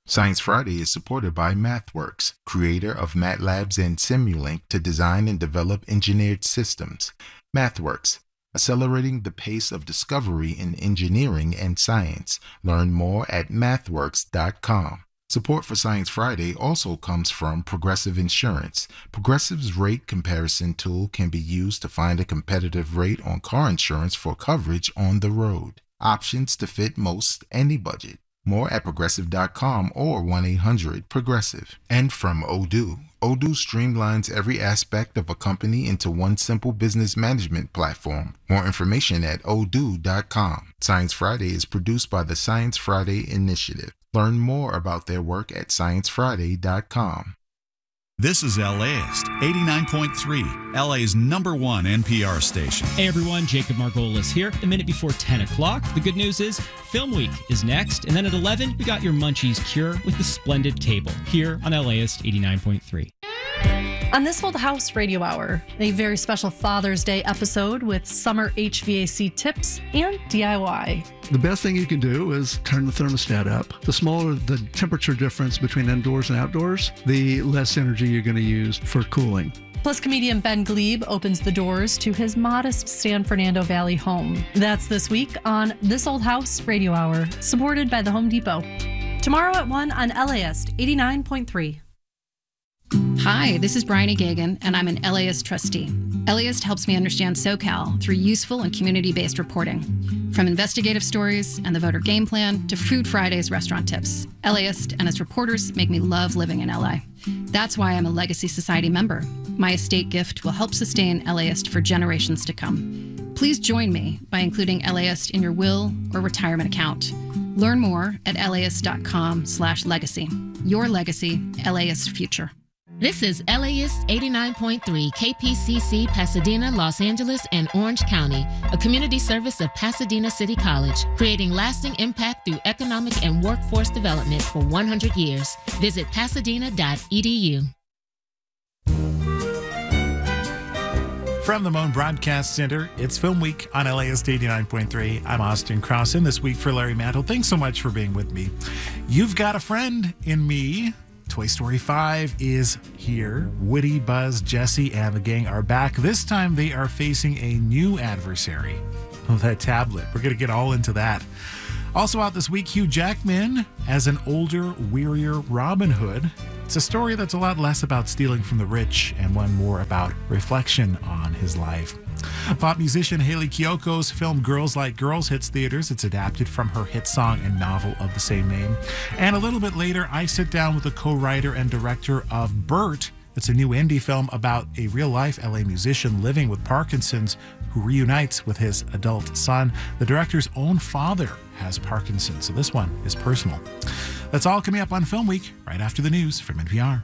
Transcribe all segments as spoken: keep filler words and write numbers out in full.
Science Friday is supported by MathWorks, creator of MATLabs and Simulink to design and develop engineered systems. MathWorks, accelerating the pace of discovery in engineering and science. Learn more at mathworks dot com. Support for Science Friday also comes from Progressive Insurance. Progressive's rate comparison tool can be used to find a competitive rate on car insurance for coverage on the road. Options to fit most any budget. More at progressive dot com or one eight hundred progressive. And from Odoo. Odoo streamlines every aspect of a company into one simple business management platform. More information at odoo dot com. Science Friday is produced by the Science Friday Initiative. Learn more about their work at science friday dot com. This is LAist, eighty-nine point three, L A's number one N P R station. Hey everyone, Jacob Margolis here. A minute before ten o'clock. The good news is Film Week is next. And then at eleven, we got your Munchies cure with the Splendid Table here on LAist eighty-nine point three. On This Old House Radio Hour, a very special Father's Day episode with summer H V A C tips and D I Y. The best thing you can do is turn the thermostat up. The smaller the temperature difference between indoors and outdoors, the less energy you're going to use for cooling. Plus, comedian Ben Glebe opens the doors to his modest San Fernando Valley home. That's this week on This Old House Radio Hour, supported by the Home Depot. Tomorrow at one on LAist eighty-nine point three. Hi, this is Bryony Gagan, and I'm an LAist trustee. LAist helps me understand SoCal through useful and community-based reporting. From investigative stories and the voter game plan to Food Fridays restaurant tips, LAist and its reporters make me love living in L A. That's why I'm a Legacy Society member. My estate gift will help sustain LAist for generations to come. Please join me by including LAist in your will or retirement account. Learn more at laist dot com slash legacy. Your legacy, LAist future. This is LAist eighty-nine point three K P C C Pasadena, Los Angeles, and Orange County, a community service of Pasadena City College, creating lasting impact through economic and workforce development for one hundred years. Visit pasadena dot e d u. From the Moan Broadcast Center, it's Film Week on LAist eighty-nine point three. I'm Austin Krausen, this week for Larry Mantle. Thanks so much for being with me. You've got a friend in me. Toy Story five is here. Woody, Buzz, Jessie, and the gang are back. This time they are facing a new adversary. Oh, that tablet. We're going to get all into that. Also out this week, Hugh Jackman as an older, wearier Robin Hood. It's a story that's a lot less about stealing from the rich and one more about reflection on his life. Pop musician Hayley Kiyoko's film Girls Like Girls hits theaters. It's adapted from her hit song and novel of the same name. And a little bit later, I sit down with the co-writer and director of Bert. It's a new indie film about a real-life L A musician living with Parkinson's who reunites with his adult son. The director's own father has Parkinson's, so this one is personal. That's all coming up on Film Week, right after the news from N P R.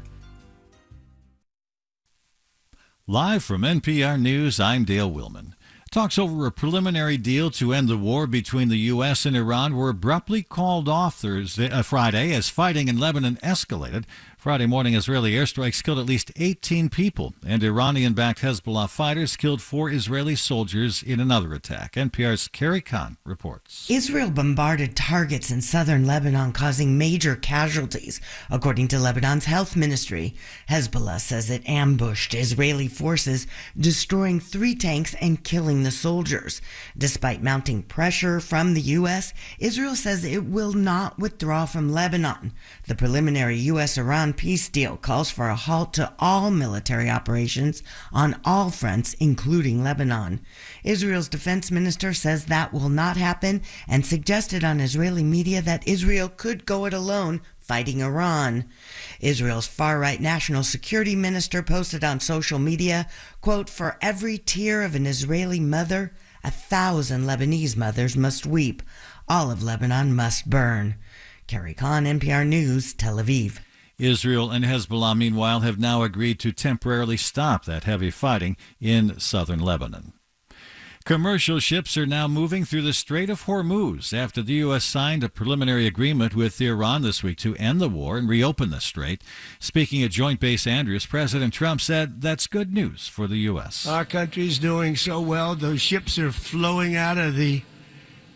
Live from N P R News, I'm Dale Willman. Talks over a preliminary deal to end the war between the U S and Iran were abruptly called off Thursday, uh, Friday as fighting in Lebanon escalated. Friday morning, Israeli airstrikes killed at least eighteen people, and Iranian-backed Hezbollah fighters killed four Israeli soldiers in another attack. N P R's Carrie Kahn reports. Israel bombarded targets in southern Lebanon, causing major casualties, according to Lebanon's health ministry. Hezbollah says it ambushed Israeli forces, destroying three tanks and killing the soldiers. Despite mounting pressure from the U S, Israel says it will not withdraw from Lebanon. The preliminary U S-Iran peace deal calls for a halt to all military operations on all fronts, including Lebanon. Israel's defense minister says that will not happen and suggested on Israeli media that Israel could go it alone fighting Iran. Israel's far-right national security minister posted on social media, quote, "For every tear of an Israeli mother, a thousand Lebanese mothers must weep. All of Lebanon must burn." Carrie Kahn, N P R News, Tel Aviv. Israel and Hezbollah, meanwhile, have now agreed to temporarily stop that heavy fighting in southern Lebanon. Commercial ships are now moving through the Strait of Hormuz after the U S signed a preliminary agreement with Iran this week to end the war and reopen the strait. Speaking at Joint Base Andrews, President Trump said that's good news for the U S. Our country's doing so well. Those ships are flowing out of the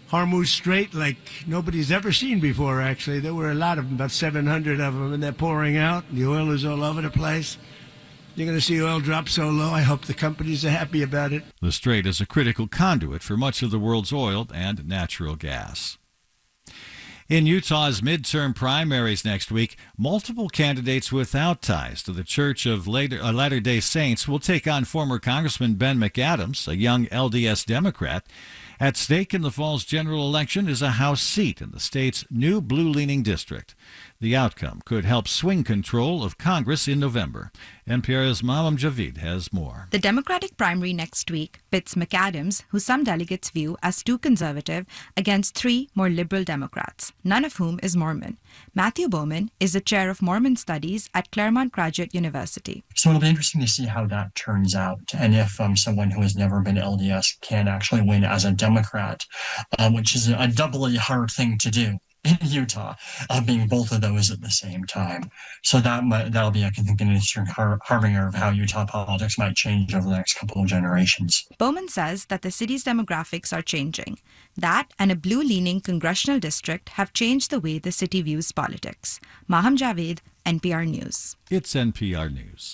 Hormuz Strait like nobody's ever seen before, actually. There were a lot of them, about seven hundred of them, and they're pouring out. The oil is all over the place. You're going to see oil drop so low. I hope the companies are happy about it. The strait is a critical conduit for much of the world's oil and natural gas. In Utah's midterm primaries next week, multiple candidates without ties to the Church of Latter-day Saints will take on former Congressman Ben McAdams, a young L D S Democrat. At stake in the fall's general election is a House seat in the state's new blue-leaning district. The outcome could help swing control of Congress in November. N P R's Maham Javid has more. The Democratic primary next week pits McAdams, who some delegates view as too conservative, against three more liberal Democrats, none of whom is Mormon. Matthew Bowman is the chair of Mormon Studies at Claremont Graduate University. So it'll be interesting to see how that turns out, and if um, someone who has never been L D S can actually win as a Democrat, um, which is a doubly hard thing to do in Utah, uh, being both of those at the same time. So that might, that'll be, I can think, an interesting har- harbinger of how Utah politics might change over the next couple of generations. Bowman says that the city's demographics are changing. That and a blue-leaning congressional district have changed the way the city views politics. Maham Javid, N P R News. It's N P R News.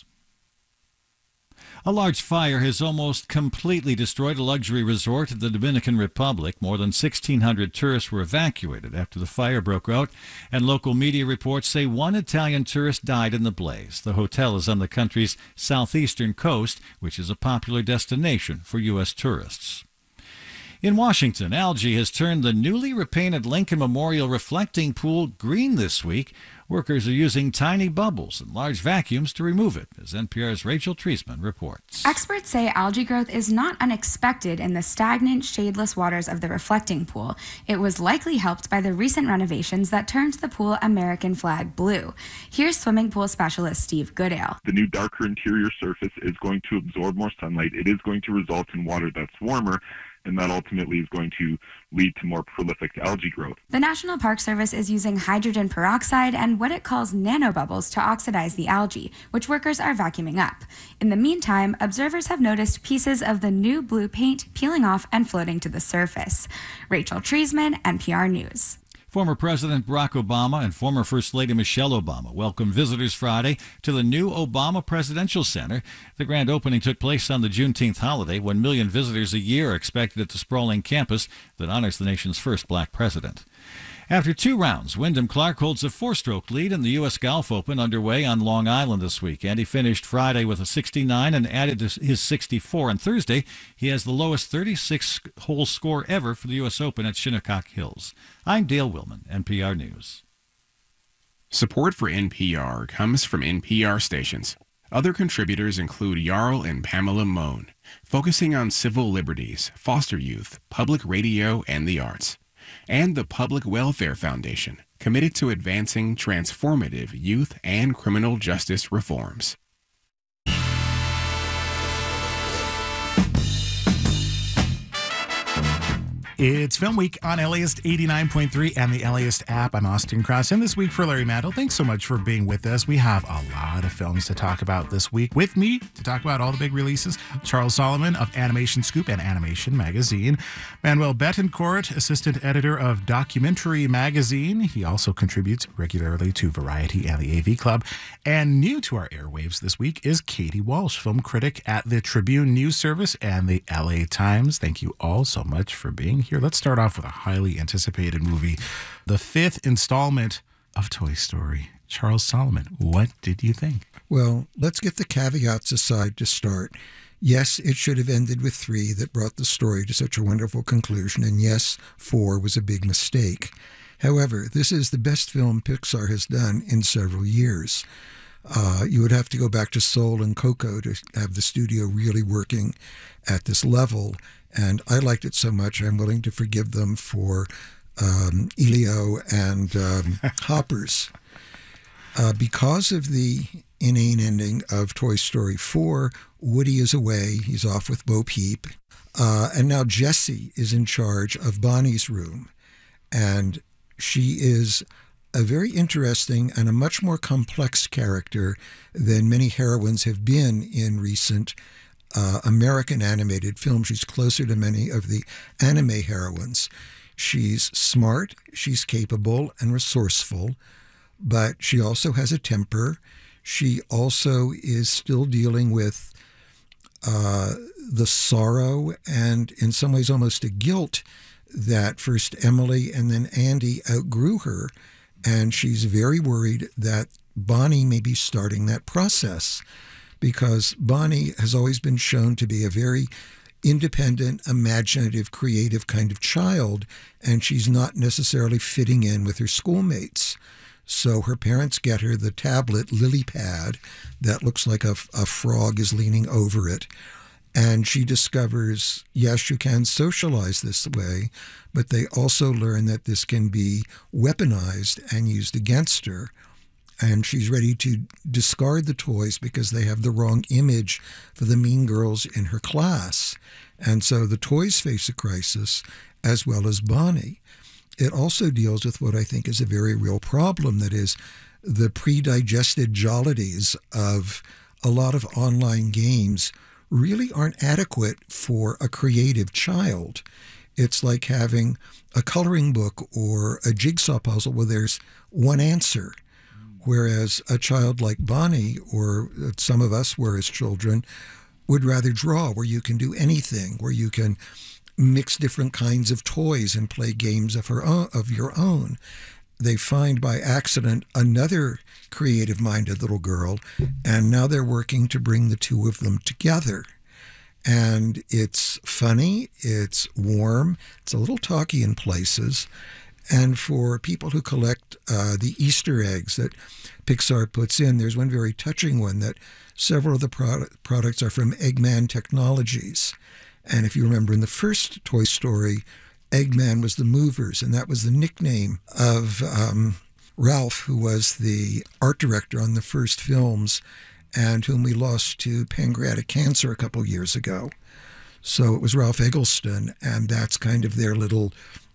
A large fire has almost completely destroyed a luxury resort in the Dominican Republic. More than sixteen hundred tourists were evacuated after the fire broke out, and local media reports say one Italian tourist died in the blaze. The hotel is on the country's southeastern coast, which is a popular destination for U S tourists. In Washington, algae has turned the newly repainted Lincoln Memorial reflecting pool green this week. Workers are using tiny bubbles and large vacuums to remove it, as N P R's Rachel Treisman reports. Experts say algae growth is not unexpected in the stagnant, shadeless waters of the reflecting pool. It was likely helped by the recent renovations that turned the pool American flag blue. Here's swimming pool specialist Steve Goodale. The new darker interior surface is going to absorb more sunlight. It is going to result in water that's warmer, and that ultimately is going to lead to more prolific algae growth. The National Park Service is using hydrogen peroxide and what it calls nanobubbles to oxidize the algae, which workers are vacuuming up. In the meantime, observers have noticed pieces of the new blue paint peeling off and floating to the surface. Rachel Treisman, N P R News. Former President Barack Obama and former First Lady Michelle Obama welcomed visitors Friday to the new Obama Presidential Center. The grand opening took place on the Juneteenth holiday, one million visitors a year are expected at the sprawling campus that honors the nation's first black president. After two rounds, Wyndham Clark holds a four-stroke lead in the U S Golf Open underway on Long Island this weekend. He finished Friday with a sixty-nine and added his sixty-four on Thursday. He has the lowest thirty-six hole score ever for the U S Open at Shinnecock Hills. I'm Dale Willman, N P R News. Support for N P R comes from N P R stations. Other contributors include Jarl and Pamela Mohn, focusing on civil liberties, foster youth, public radio, and the arts. And the Public Welfare Foundation, committed to advancing transformative youth and criminal justice reforms. It's Film Week on LAist eighty-nine point three and the LAist app. I'm Austin Cross, and this week for Larry Mantle. Thanks so much for being with us. We have a lot of films to talk about this week. With me to talk about all the big releases, Charles Solomon of Animation Scoop and Animation Magazine. Manuel Betancourt, assistant editor of Documentary Magazine. He also contributes regularly to Variety and the A V Club. And new to our airwaves this week is Katie Walsh, film critic at the Tribune News Service and the L A Times. Thank you all so much for being here. Let's start off with a highly anticipated movie, the fifth installment of Toy Story. Charles Solomon, what did you think? Well, let's get the caveats aside to start. Yes, it should have ended with three that brought the story to such a wonderful conclusion, and yes, four was a big mistake. However, this is the best film Pixar has done in several years. Uh, you would have to go back to Soul and Coco to have the studio really working at this level. And I liked it so much, I'm willing to forgive them for um, Elio and um, Hoppers. Uh, because of the inane ending of Toy Story four, Woody is away. He's off with Bo Peep. Uh, and now Jessie is in charge of Bonnie's room. And she is a very interesting and a much more complex character than many heroines have been in recent uh, American animated films. She's closer to many of the anime heroines. She's smart, she's capable and resourceful, but she also has a temper. She also is still dealing with uh, the sorrow and in some ways almost a guilt that first Emily and then Andy outgrew her. And she's very worried that Bonnie may be starting that process, because Bonnie has always been shown to be a very independent, imaginative, creative kind of child, and she's not necessarily fitting in with her schoolmates. So her parents get her the tablet lily pad that looks like a, a frog is leaning over it. And she discovers, yes, you can socialize this way, but they also learn that this can be weaponized and used against her. And she's ready to discard the toys because they have the wrong image for the mean girls in her class. And so the toys face a crisis, as well as Bonnie. It also deals with what I think is a very real problem, that is the pre-digested jollities of a lot of online games really aren't adequate for a creative child. It's like having a coloring book or a jigsaw puzzle where there's one answer, whereas a child like Bonnie, or some of us were as children, would rather draw, where you can do anything, where you can mix different kinds of toys and play games of her own, of your own. They find by accident another creative-minded little girl, and now they're working to bring the two of them together. And it's funny, it's warm, it's a little talky in places. And for people who collect uh, the Easter eggs that Pixar puts in, there's one very touching one that several of the product, products are from Eggman Technologies. And if you remember in the first Toy Story, Eggman was the Movers, and that was the nickname of um, Ralph, who was the art director on the first films and whom we lost to pancreatic cancer a couple years ago. So it was Ralph Eggleston, and that's kind of their little,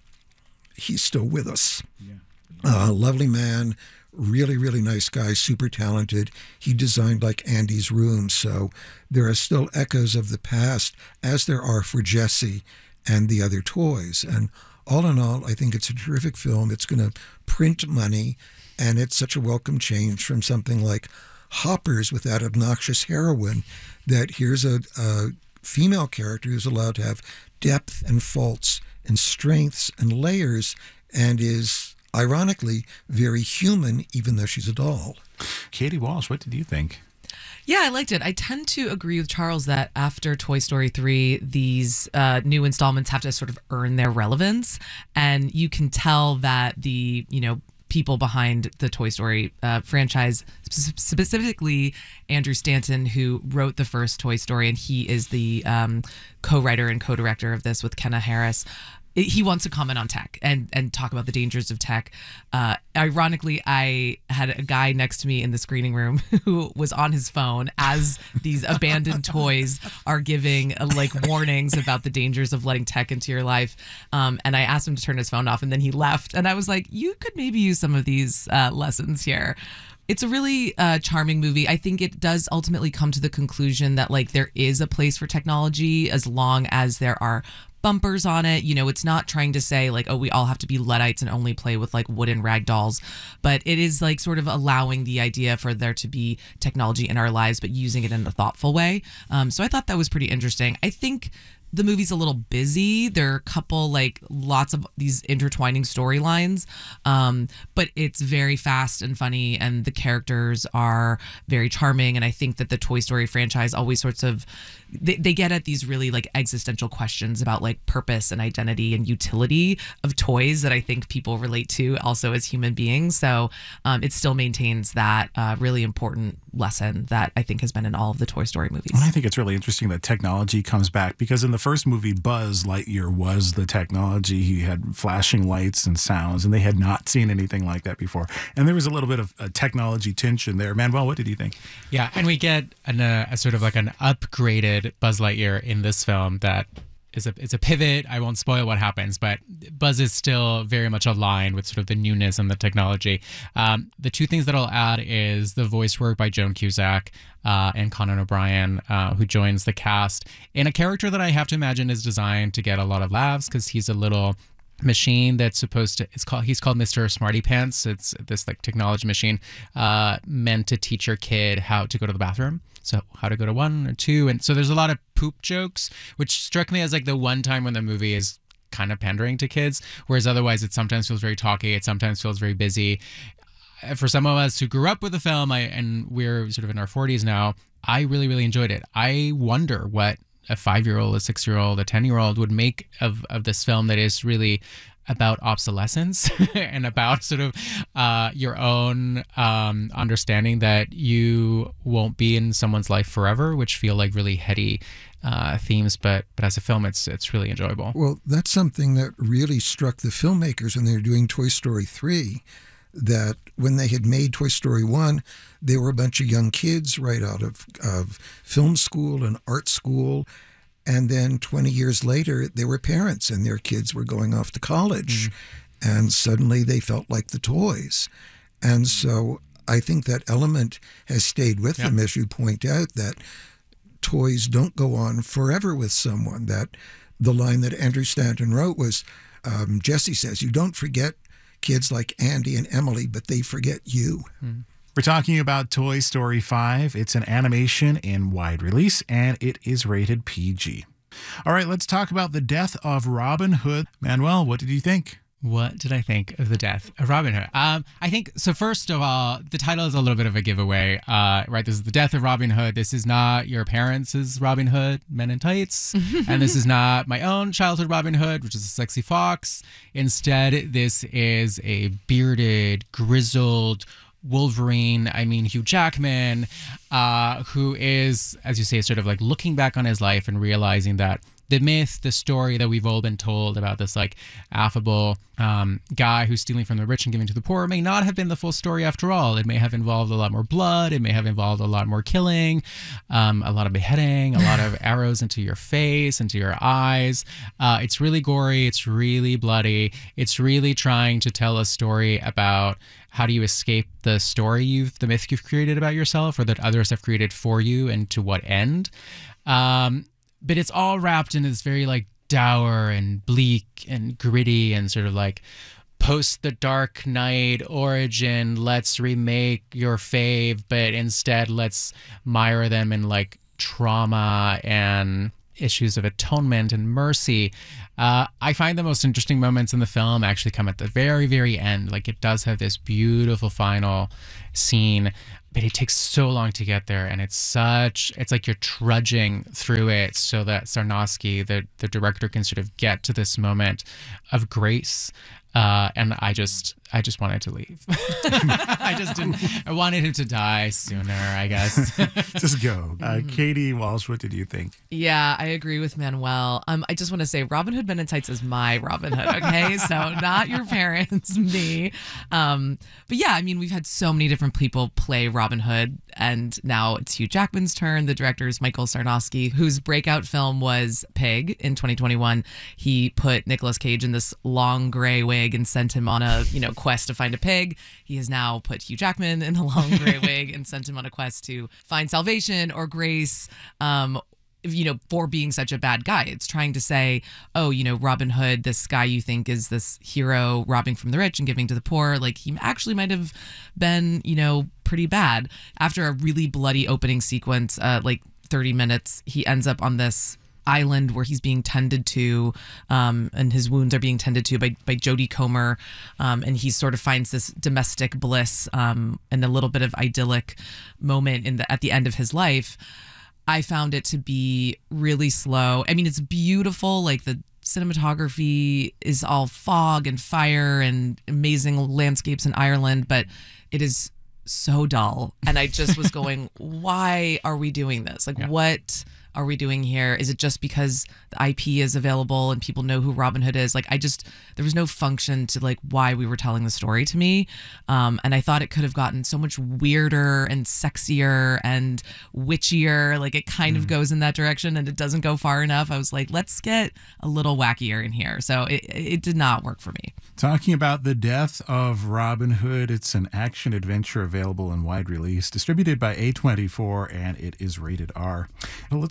he's still with us. Yeah. Uh, lovely man, really, really nice guy, super talented. He designed like Andy's room, so there are still echoes of the past, as there are for Jessie and the other toys. And all in all, I think it's a terrific film. It's going to print money, and it's such a welcome change from something like Hoppers with that obnoxious heroine, that here's a, a female character who's allowed to have depth and faults and strengths and layers, and is ironically very human, even though she's a doll. Katie Walsh, what did you think? Yeah, I liked it. I tend to agree with Charles that after Toy Story three, these uh, new installments have to sort of earn their relevance. And you can tell that the, you know, people behind the Toy Story uh, franchise, specifically Andrew Stanton, who wrote the first Toy Story, and he is the um, co-writer and co-director of this with Kenna Harris. He wants to comment on tech and, and talk about the dangers of tech. Uh, ironically, I had a guy next to me in the screening room who was on his phone as these abandoned toys are giving uh, like warnings about the dangers of letting tech into your life. Um, and I asked him to turn his phone off, and then he left. And I was like, you could maybe use some of these uh, lessons here. It's a really uh, charming movie. I think it does ultimately come to the conclusion that like there is a place for technology as long as there are bumpers on it. You know, it's not trying to say like, oh, we all have to be Luddites and only play with like wooden rag dolls, but it is like sort of allowing the idea for there to be technology in our lives, but using it in a thoughtful way. Um, so I thought that was pretty interesting. I think the movie's a little busy. There are a couple, like lots of these intertwining storylines, um, but it's very fast and funny, and the characters are very charming. And I think that the Toy Story franchise always sorts of, they, they get at these really like existential questions about like purpose and identity and utility of toys that I think people relate to also as human beings. So um, it still maintains that uh, really important lesson that I think has been in all of the Toy Story movies. And I think it's really interesting that technology comes back, because in the first movie, Buzz Lightyear was the technology. He had flashing lights and sounds, and they had not seen anything like that before. And there was a little bit of a technology tension there. Manuel, what did you think? Yeah, and we get an, uh, a sort of like an upgraded Buzz Lightyear in this film that is a it's a pivot. I won't spoil what happens, but Buzz is still very much aligned with sort of the newness and the technology. Um, the two things that I'll add is the voice work by Joan Cusack uh, and Conan O'Brien, uh, who joins the cast in a character that I have to imagine is designed to get a lot of laughs, because he's a little machine that's supposed to, it's called, he's called Mister Smarty Pants. It's this like technology machine uh, meant to teach your kid how to go to the bathroom. So how to go to one or two. And so there's a lot of poop jokes, which struck me as like the one time when the movie is kind of pandering to kids, whereas otherwise it sometimes feels very talky. It sometimes feels very busy. For some of us who grew up with the film, I, and we're sort of in our forties now, I really, really enjoyed it. I wonder what a five-year-old, a six-year-old, a ten-year-old would make of, of this film that is really about obsolescence and about sort of uh, your own um, understanding that you won't be in someone's life forever, which feel like really heady uh, themes. But but as a film, it's it's really enjoyable. Well, that's something that really struck the filmmakers when they were doing Toy Story three, that when they had made Toy Story one, they were a bunch of young kids right out of, of film school and art school. And then twenty years later, they were parents and their kids were going off to college. Mm-hmm. And suddenly they felt like the toys. And so I think that element has stayed with yeah. them, as you point out, that toys don't go on forever with someone. That the line that Andrew Stanton wrote was, um, Jesse says, you don't forget kids like Andy and Emily, but they forget you. Mm. We're talking about Toy Story five. It's an animation in wide release, and it is rated P G. All right, let's talk about the death of Robin Hood. Manuel, what did you think? What did I think of the death of Robin Hood? Um, I think, so first of all, the title is a little bit of a giveaway, uh, right? This is the death of Robin Hood. This is not your parents' Robin Hood, Men in Tights. And this is not my own childhood Robin Hood, which is a sexy fox. Instead, this is a bearded, grizzled Wolverine, I mean Hugh Jackman, uh, who is, as you say, sort of like looking back on his life and realizing that the myth, the story that we've all been told about this like affable um, guy who's stealing from the rich and giving to the poor may not have been the full story after all. It may have involved a lot more blood. It may have involved a lot more killing, um, a lot of beheading, a lot of arrows into your face, into your eyes. Uh, it's really gory. It's really bloody. It's really trying to tell a story about how do you escape the story you've, the myth you've created about yourself or that others have created for you, and to what end. Um, But it's all wrapped in this very like dour and bleak and gritty and sort of like post the Dark Knight origin. Let's remake your fave, but instead let's mire them in like trauma and issues of atonement and mercy. Uh, I find the most interesting moments in the film actually come at the very, very end. Like it does have this beautiful final scene, but it takes so long to get there, and it's such, it's like you're trudging through it so that Sarnowski, the, the director, can sort of get to this moment of grace. Uh, and I just, I just wanted to leave. I just didn't, I wanted him to die sooner, I guess. Just go. Uh, Katie Walsh, what did you think? Yeah, I agree with Manuel. Um, I just want to say Robin Hood Men in Tights is my Robin Hood, okay? So not your parents, me. Um, but yeah, I mean, we've had so many different people play Robin Hood, and now it's Hugh Jackman's turn. The director is Michael Sarnowski, whose breakout film was Pig in twenty twenty-one. He put Nicolas Cage in this long gray wig and sent him on a, you know, quest to find a pig. He has now put Hugh Jackman in a long gray wig and sent him on a quest to find salvation or grace, um, you know, for being such a bad guy. It's trying to say, oh, you know, Robin Hood, this guy you think is this hero robbing from the rich and giving to the poor, like he actually might have been, you know, pretty bad. After a really bloody opening sequence, uh, like thirty minutes, he ends up on this island where he's being tended to, um, and his wounds are being tended to by, by Jodie Comer, um, and he sort of finds this domestic bliss um, and a little bit of idyllic moment in the at the end of his life. I found it to be really slow. I mean, it's beautiful, like the cinematography is all fog and fire and amazing landscapes in Ireland, but it is so dull. And I just was going, why are we doing this? Like, yeah. what are we doing here? Is it just because the I P is available and people know who Robin Hood is? Like, I just, there was no function to like why we were telling the story to me. Um, and I thought it could have gotten so much weirder and sexier and witchier. Like it kind mm. of goes in that direction and it doesn't go far enough. I was like, let's get a little wackier in here. So it, it did not work for me. Talking about the death of Robin Hood, it's an action adventure available in wide release, distributed by A twenty-four, and it is rated R. Well, let's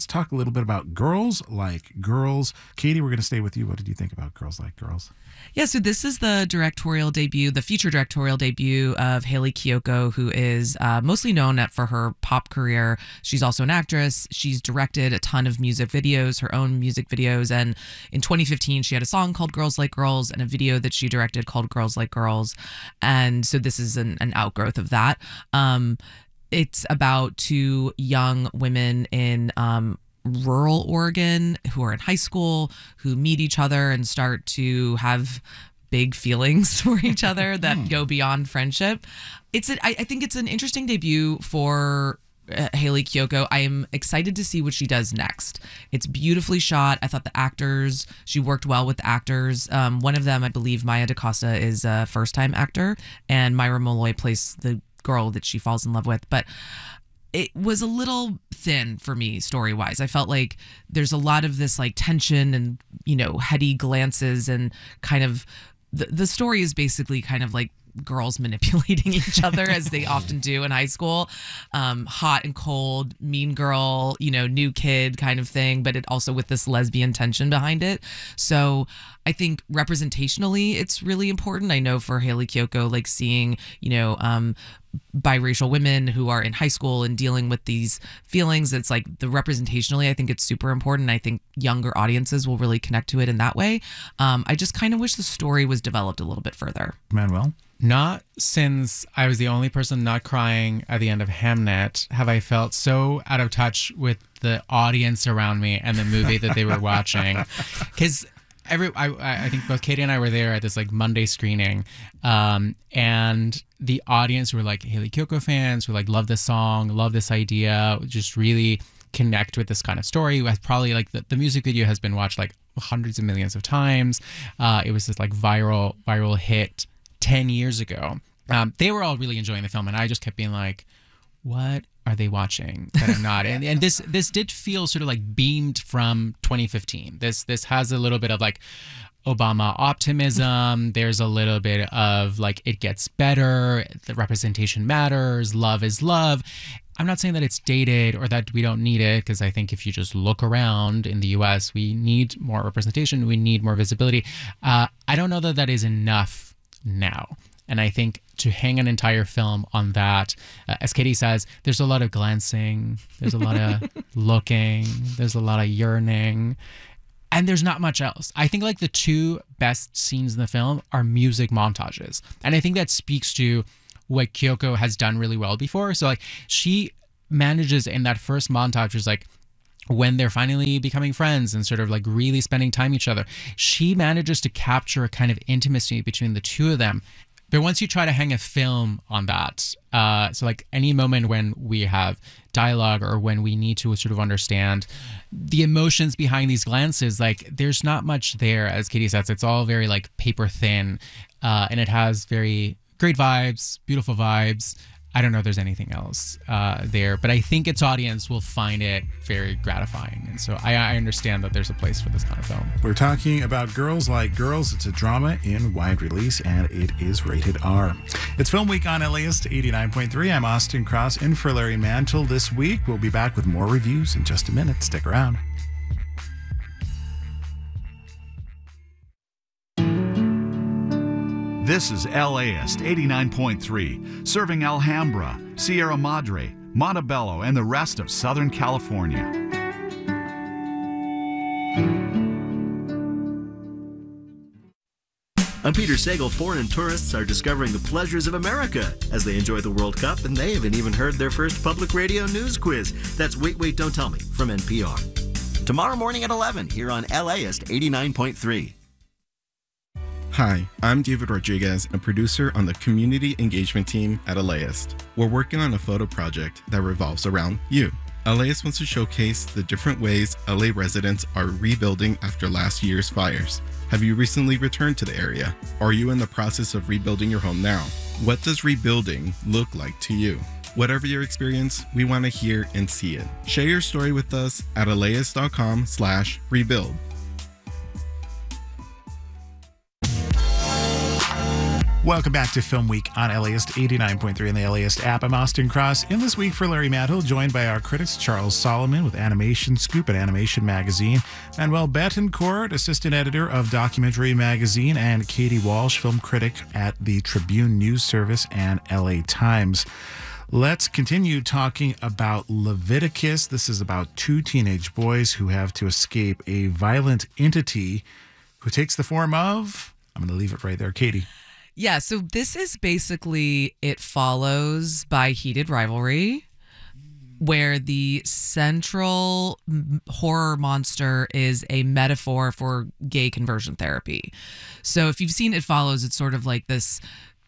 talk a little bit about Girls Like Girls. Katie, we're going to stay with you. What did you think about Girls Like Girls? Yeah, so this is the directorial debut, the feature directorial debut of Hayley Kiyoko, who is uh, mostly known at, for her pop career. She's also an actress. She's directed a ton of music videos, her own music videos. And in twenty fifteen, she had a song called Girls Like Girls and a video that she directed called Girls Like Girls. And so this is an, an outgrowth of that. Um, it's about two young women in um, rural Oregon who are in high school, who meet each other and start to have big feelings for each other that go beyond friendship. It's a, I, I think it's an interesting debut for uh, Hayley Kiyoko. I am excited to see what she does next. It's beautifully shot. I thought the actors, she worked well with the actors. Um, one of them, I believe, Maya DaCosta, is a first-time actor, and Myra Molloy plays the girl that she falls in love with. But it was a little thin for me story-wise. I felt like there's a lot of this like tension and, you know, heady glances and kind of the, the story is basically kind of like girls manipulating each other as they often do in high school. Um, hot and cold, mean girl, you know, new kid kind of thing, but it also with this lesbian tension behind it. So I think representationally, it's really important. I know for Hayley Kiyoko, like seeing, you know, um, biracial women who are in high school and dealing with these feelings, it's like the representationally, I think it's super important. I think younger audiences will really connect to it in that way. Um, I just kind of wish the story was developed a little bit further. Manuel? Not since I was the only person not crying at the end of Hamnet have I felt so out of touch with the audience around me and the movie that they were watching. Because every I, I think both Katie and I were there at this like Monday screening, um, and the audience were like Hayley Kiyoko fans who like love this song, love this idea, just really connect with this kind of story. With probably like the, the music video has been watched like hundreds of millions of times. Uh, it was this like viral viral hit ten years ago. Um, they were all really enjoying the film, and I just kept being like, what are they watching that I'm not? And and this this did feel sort of like beamed from twenty fifteen. This this has a little bit of like Obama optimism. There's a little bit of like it gets better, the representation matters, love is love. I'm not saying that it's dated or that we don't need it, because I think if you just look around in the U S, we need more representation, we need more visibility. Uh, I don't know that that is enough now. And I think to hang an entire film on that, uh, as Katie says, there's a lot of glancing, there's a lot of looking, there's a lot of yearning, and there's not much else. I think like the two best scenes in the film are music montages. And I think that speaks to what Kiyoko has done really well before. So like she manages in that first montage is like, when they're finally becoming friends and sort of like really spending time with each other, she manages to capture a kind of intimacy between the two of them. But once you try to hang a film on that, uh, so like any moment when we have dialogue or when we need to sort of understand the emotions behind these glances, like there's not much there, as Katie says. It's all very like paper thin, uh, and it has very great vibes, beautiful vibes. I don't know if there's anything else uh, there, but I think its audience will find it very gratifying. And so I, I understand that there's a place for this kind of film. We're talking about Girls Like Girls. It's a drama in wide release, and it is rated R. It's Film Week on L A S eighty-nine point three. I'm Austin Cross in for Larry Mantle this week. We'll be back with more reviews in just a minute. Stick around. This is L A S eighty-nine point three, serving Alhambra, Sierra Madre, Montebello, and the rest of Southern California. I'm Peter Sagal. Foreign tourists are discovering the pleasures of America as they enjoy the World Cup, and they haven't even heard their first public radio news quiz. That's Wait, Wait, Don't Tell Me from N P R. Tomorrow morning at eleven here on L A S eighty-nine point three. Hi, I'm David Rodriguez, a producer on the community engagement team at LAist. We're working on a photo project that revolves around you. LAist wants to showcase the different ways L A residents are rebuilding after last year's fires. Have you recently returned to the area? Are you in the process of rebuilding your home now? What does rebuilding look like to you? Whatever your experience, we want to hear and see it. Share your story with us at LAist.com slash rebuild. Welcome back to Film Week on LAist eighty-nine point three and the LAist app. I'm Austin Cross. In this week for Larry Mantle, joined by our critics Charles Solomon with Animation Scoop and Animation Magazine, Manuel Betancourt, assistant editor of Documentary Magazine, and Katie Walsh, film critic at the Tribune News Service and L A Times. Let's continue talking about Leviticus. This is about two teenage boys who have to escape a violent entity who takes the form of... I'm going to leave it right there. Katie. Yeah, so this is basically It Follows by Heated Rivalry, where the central horror monster is a metaphor for gay conversion therapy. So if you've seen It Follows, it's sort of like this,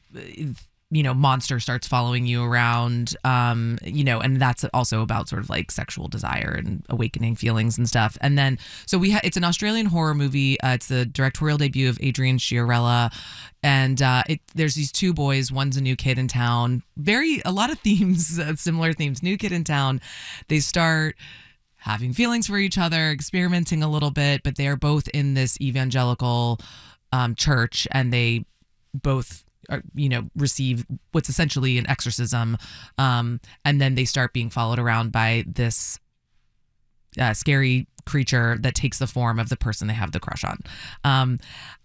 you know, monster starts following you around, um, you know, and that's also about sort of like sexual desire and awakening feelings and stuff. And then, so we have, it's an Australian horror movie. Uh, it's the directorial debut of Adrian Chiarella. And uh, it, there's these two boys. One's a new kid in town. Very, a lot of themes, uh, similar themes. New kid in town. They start having feelings for each other, experimenting a little bit, but they are both in this evangelical um, church, and they both, are, you know, receive what's essentially an exorcism. Um, and then they start being followed around by this uh, scary creature that takes the form of the person they have the crush on. Um,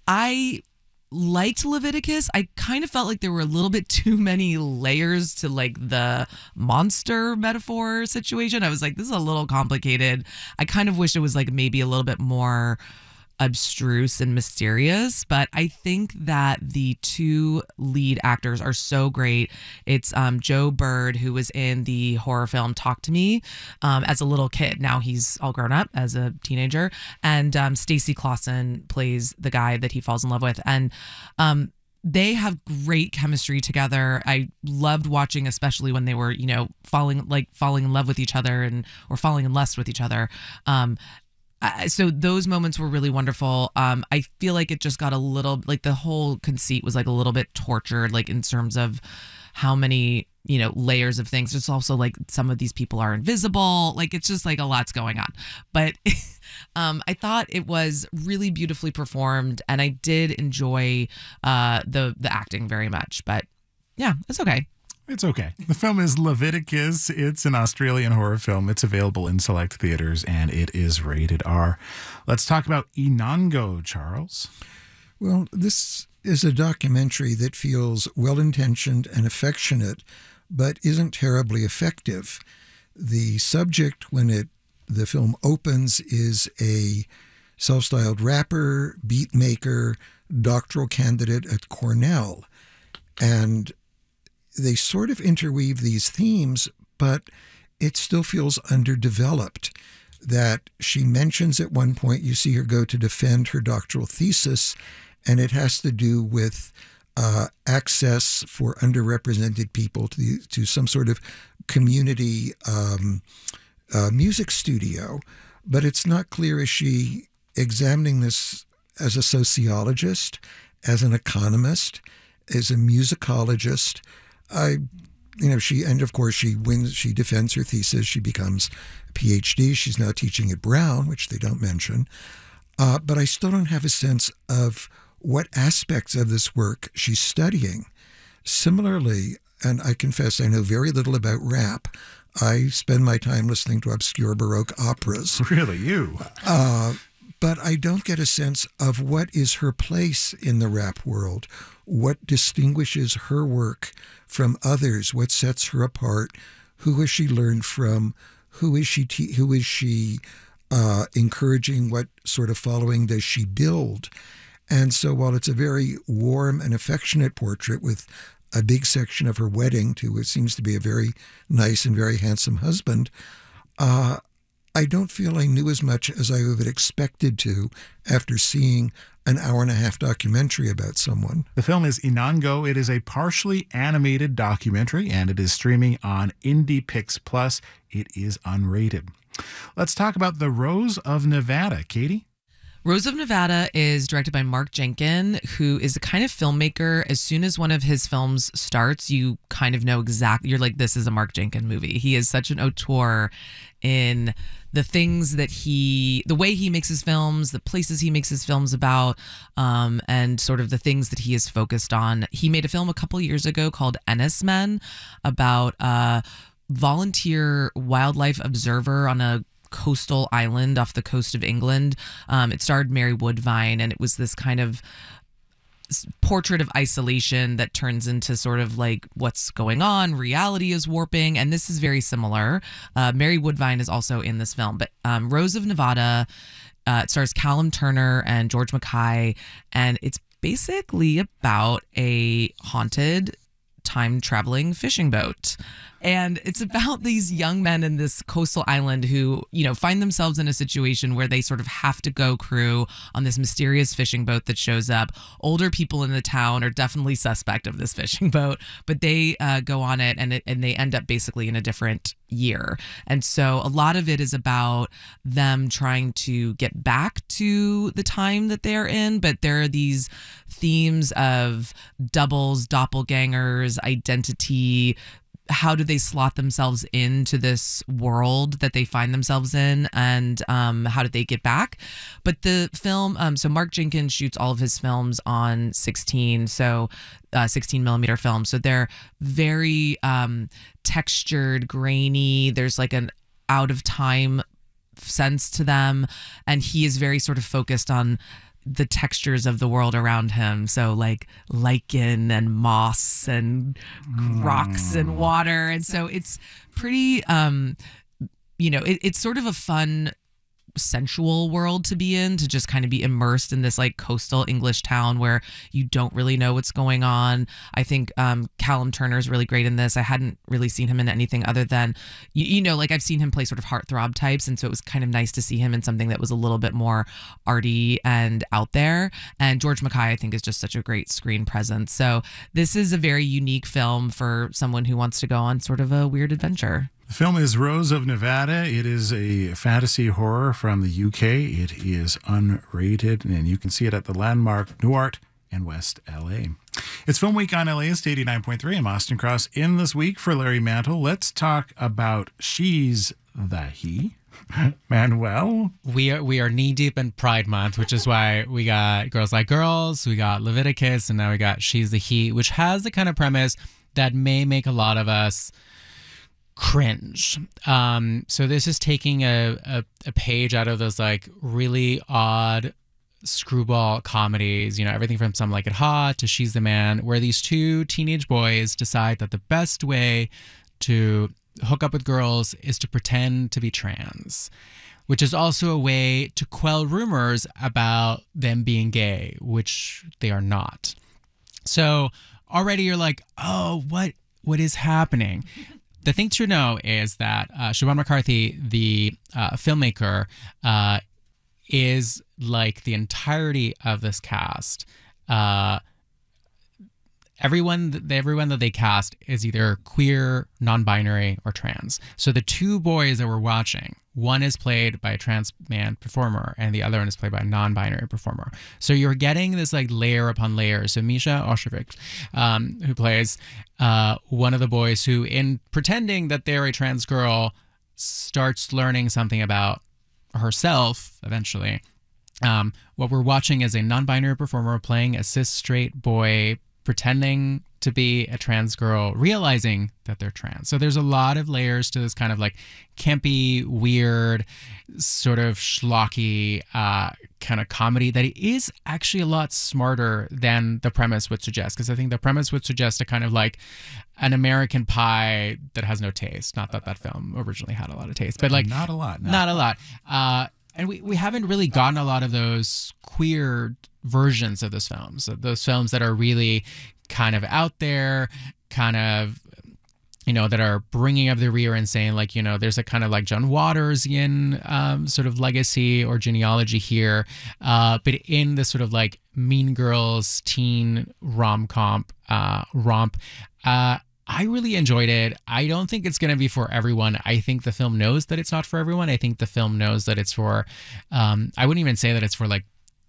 I liked Leviticus. I kind of felt like there were a little bit too many layers to like the monster metaphor situation. I was like, this is a little complicated. I kind of wish it was like maybe a little bit more abstruse and mysterious, but I think that the two lead actors are so great. It's um, Joe Bird, who was in the horror film Talk to Me um, as a little kid. Now he's all grown up as a teenager. And um, Stacey Clausen plays the guy that he falls in love with. And um, they have great chemistry together. I loved watching, especially when they were, you know, falling like falling in love with each other and or falling in lust with each other. Um, Uh, so those moments were really wonderful. Um, I feel like it just got a little, like the whole conceit was like a little bit tortured, like in terms of how many, you know, layers of things. It's also like some of these people are invisible. Like it's just like a lot's going on. But um, I thought it was really beautifully performed, and I did enjoy uh, the the acting very much. But yeah, it's okay. It's okay. The film is Leviticus. It's an Australian horror film. It's available in select theaters, and it is rated R. Let's talk about Inango, Charles. Well, this is a documentary that feels well-intentioned and affectionate, but isn't terribly effective. The subject, when it the film opens, is a self-styled rapper, beat maker, doctoral candidate at Cornell. And they sort of interweave these themes, but it still feels underdeveloped. That she mentions at one point, you see her go to defend her doctoral thesis, and it has to do with uh, access for underrepresented people to, the, to some sort of community um, uh, music studio. But it's not clear, is she examining this as a sociologist, as an economist, as a musicologist? I, you know, she, and of course she wins, she defends her thesis, she becomes a P H D, she's now teaching at Brown, which they don't mention. Uh, but I still don't have a sense of what aspects of this work she's studying. Similarly, and I confess I know very little about rap, I spend my time listening to obscure Baroque operas. Really, you? Uh, but I don't get a sense of what is her place in the rap world, what distinguishes her work from others, what sets her apart, who has she learned from, who is she te- who is she uh, encouraging, what sort of following does she build? And so while it's a very warm and affectionate portrait with a big section of her wedding to what seems to be a very nice and very handsome husband, uh, I don't feel I knew as much as I would have expected to after seeing an hour and a half documentary about someone. The film is Inango. It is a partially animated documentary, and it is streaming on IndiePix Plus. It is unrated. Let's talk about The Rose of Nevada. Katie? Rose of Nevada is directed by Mark Jenkin, who is a kind of filmmaker. As soon as one of his films starts, you kind of know exactly, you're like, this is a Mark Jenkin movie. He is such an auteur in the things that he, the way he makes his films, the places he makes his films about, um, and sort of the things that he is focused on. He made a film a couple years ago called Ennis Men about a volunteer wildlife observer on a coastal island off the coast of England. Um, it starred Mary Woodvine, and it was this kind of portrait of isolation that turns into sort of like what's going on. Reality is warping, and this is very similar. Uh, Mary Woodvine is also in this film, but um, Rose of Nevada, uh, it stars Callum Turner and George Mackay, and it's basically about a haunted time traveling fishing boat. And it's about these young men in this coastal island who, you know, find themselves in a situation where they sort of have to go crew on this mysterious fishing boat that shows up. Older people in the town are definitely suspect of this fishing boat, but they uh, go on it and, it and they end up basically in a different year. And so a lot of it is about them trying to get back to the time that they're in, but there are these themes of doubles, doppelgangers, identity. How do they slot themselves into this world that they find themselves in, and um, how do they get back? But the film, um, so Mark Jenkins shoots all of his films on sixteen, so uh, sixteen millimeter film. So they're very um, textured, grainy. There's like an out of time sense to them, and he is very sort of focused on the textures of the world around him. So like lichen and moss and rocks and water. And so it's pretty, um, you know, it, it's sort of a fun, sensual world to be in, to just kind of be immersed in this like coastal English town where you don't really know what's going on. I think um, Callum Turner is really great in this. I hadn't really seen him in anything other than, you, you know, like I've seen him play sort of heartthrob types. And so it was kind of nice to see him in something that was a little bit more arty and out there. And George Mackay, I think, is just such a great screen presence. So this is a very unique film for someone who wants to go on sort of a weird adventure. The film is Rose of Nevada. It is a fantasy horror from the U K. It is unrated, and you can see it at the Landmark Newark and West L A. It's Film Week on L A S eighty-nine point three. I'm Austin Cross. In this week for Larry Mantle, let's talk about She's the He. Manuel? We are, we are knee deep in Pride Month, which is why we got Girls Like Girls, we got Leviticus, and now we got She's the He, which has the kind of premise that may make a lot of us cringe. Um, so this is taking a, a, a page out of those like really odd screwball comedies, you know, everything from Some Like It Hot to She's the Man, where these two teenage boys decide that the best way to hook up with girls is to pretend to be trans, which is also a way to quell rumors about them being gay, which they are not. So already you're like, oh, what what is happening? The thing to know is that uh, Siobhan McCarthy, the uh, filmmaker, uh, is like the entirety of this cast. Uh, everyone, everyone that they cast is either queer, non-binary, or trans. So the two boys that we're watching, one is played by a trans man performer, and the other one is played by a non-binary performer. So you're getting this like layer upon layer. So Misha Oshevich, um, who plays uh, one of the boys who, in pretending that they're a trans girl, starts learning something about herself eventually. Um, what we're watching is a non-binary performer playing a cis straight boy pretending to be a trans girl, realizing that they're trans. So there's a lot of layers to this kind of like campy, weird, sort of schlocky uh, kind of comedy that is actually a lot smarter than the premise would suggest. Because I think the premise would suggest a kind of like an American Pie that has no taste. Not that that film originally had a lot of taste, but like not a lot. No. Not a lot. Uh, and we, we haven't really gotten a lot of those queer versions of those films, those films that are really kind of out there, kind of, you know, that are bringing up the rear and saying like, you know, there's a kind of like John Watersian um, sort of legacy or genealogy here, uh, but in this sort of like Mean Girls teen rom-com uh, romp. Uh, I really enjoyed it. I don't think it's going to be for everyone. I think the film knows that it's not for everyone. I think the film knows that it's for, um, I wouldn't even say that it's for like